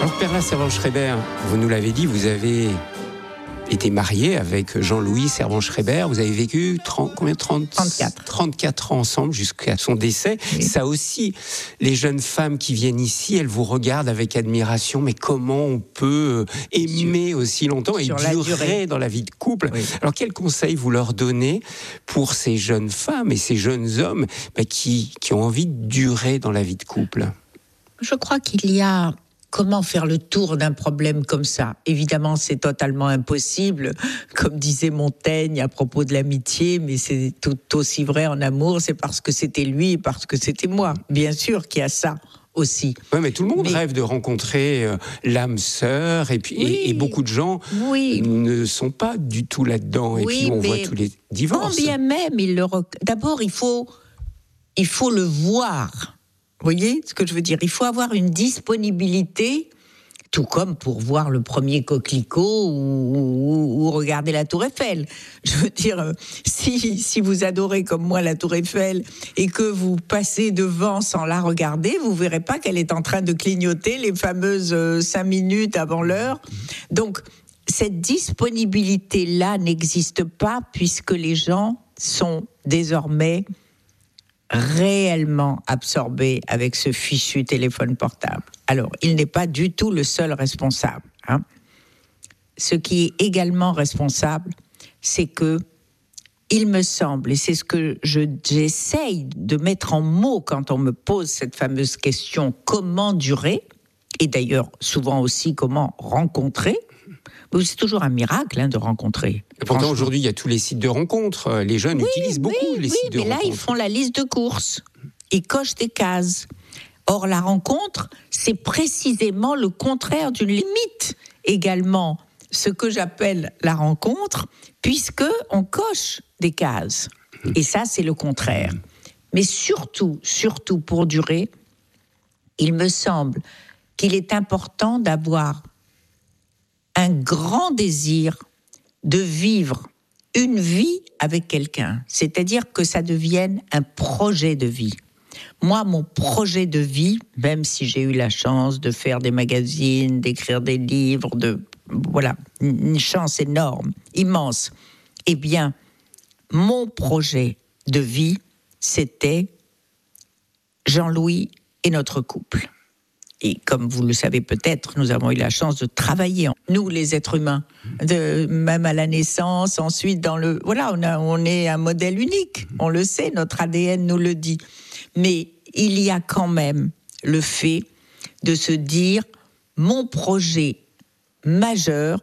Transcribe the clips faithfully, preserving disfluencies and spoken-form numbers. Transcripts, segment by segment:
Alors Perla Servan-Schreiber, vous nous l'avez dit, vous avez été mariée avec Jean-Louis Servan-Schreiber. Vous avez vécu trente, combien, trente, trente-quatre. trente-quatre ans ensemble jusqu'à son décès. Oui. Ça aussi, les jeunes femmes qui viennent ici, elles vous regardent avec admiration. Mais comment on peut aimer sur, aussi longtemps et durer dans la vie de couple? Oui. Alors quels conseils vous leur donnez pour ces jeunes femmes et ces jeunes hommes bah, qui, qui ont envie de durer dans la vie de couple? Je crois qu'il y a... Comment faire le tour d'un problème comme ça? Évidemment, c'est totalement impossible, comme disait Montaigne à propos de l'amitié, mais c'est tout aussi vrai en amour, c'est parce que c'était lui et parce que c'était moi. Bien sûr qu'il y a ça aussi. Oui, mais tout le monde mais... rêve de rencontrer euh, l'âme sœur, et, puis, oui. et, et beaucoup de gens oui. ne sont pas du tout là-dedans, et oui, puis on voit tous les divorces. Quand bien même, il le rec... d'abord, il faut, il faut le voir. Vous voyez ce que je veux dire? Il faut avoir une disponibilité, tout comme pour voir le premier coquelicot ou, ou, ou regarder la Tour Eiffel. Je veux dire, si, si vous adorez comme moi la Tour Eiffel et que vous passez devant sans la regarder, vous verrez pas qu'elle est en train de clignoter les fameuses cinq minutes avant l'heure. Donc, cette disponibilité-là n'existe pas puisque les gens sont désormais réellement absorbé avec ce fichu téléphone portable. Alors, il n'est pas du tout le seul responsable. Hein. Ce qui est également responsable, c'est que, il me semble, et c'est ce que je, j'essaye de mettre en mots quand on me pose cette fameuse question, comment durer, et d'ailleurs souvent aussi comment rencontrer. C'est toujours un miracle hein, de rencontrer. Et pourtant, aujourd'hui, il y a tous les sites de rencontres. Les jeunes oui, utilisent beaucoup oui, les oui, sites de rencontres. Oui, mais là, ils font la liste de courses. Ils cochent des cases. Or, la rencontre, c'est précisément le contraire d'une limite. Également, ce que j'appelle la rencontre, puisqu'on coche des cases. Et ça, c'est le contraire. Mais surtout, surtout pour durer, il me semble qu'il est important d'avoir un grand désir de vivre une vie avec quelqu'un, c'est-à-dire que ça devienne un projet de vie. Moi, mon projet de vie, même si j'ai eu la chance de faire des magazines, d'écrire des livres, de voilà, une chance énorme, immense, eh bien, mon projet de vie, c'était Jean-Louis et notre couple. Et comme vous le savez peut-être, nous avons eu la chance de travailler, nous les êtres humains, de, même à la naissance, ensuite dans le... Voilà, on, a, on est un modèle unique, on le sait, notre A D N nous le dit. Mais il y a quand même le fait de se dire, mon projet majeur,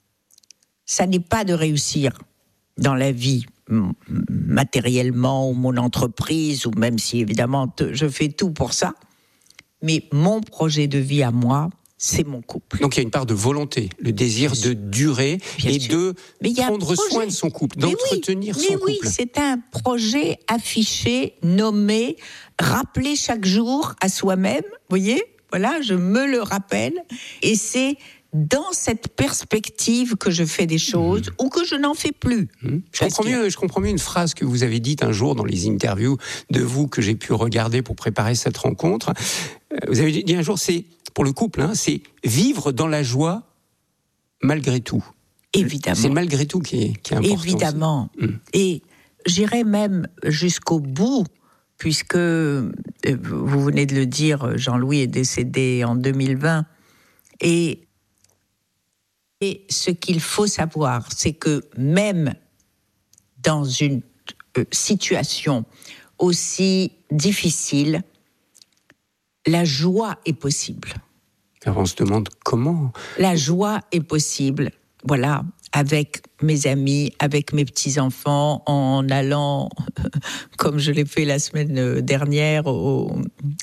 ça n'est pas de réussir dans la vie, matériellement, ou mon entreprise, ou même si évidemment je fais tout pour ça, mais mon projet de vie à moi, c'est mon couple. Donc il y a une part de volonté, le désir de durer Bien et sûr. de prendre soin de son couple, d'entretenir oui, son mais couple. Oui, c'est un projet affiché, nommé, rappelé chaque jour à soi-même, vous voyez, voilà, je me le rappelle, et c'est dans cette perspective que je fais des choses mmh. ou que je n'en fais plus. Mmh. Je, comprends mieux, je comprends mieux une phrase que vous avez dite un jour dans les interviews de vous que j'ai pu regarder pour préparer cette rencontre. Vous avez dit un jour, c'est, pour le couple, hein, c'est vivre dans la joie malgré tout. Évidemment. C'est malgré tout qui est, qui est important. Évidemment. Mmh. Et j'irai même jusqu'au bout, puisque, vous venez de le dire, Jean-Louis est décédé en deux mille vingt, et Et ce qu'il faut savoir, c'est que même dans une euh, situation aussi difficile, la joie est possible. Alors on se demande comment. La joie est possible, voilà, avec mes amis, avec mes petits-enfants, en allant, comme je l'ai fait la semaine dernière, au,